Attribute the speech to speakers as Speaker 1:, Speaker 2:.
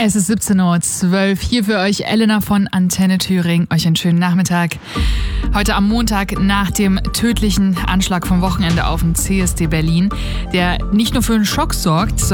Speaker 1: Es ist 17:12 Uhr. Hier für euch Elena von Antenne Thüringen. Euch einen schönen Nachmittag. Heute am Montag nach dem tödlichen Anschlag vom Wochenende auf den CSD Berlin, der nicht nur für einen Schock sorgt,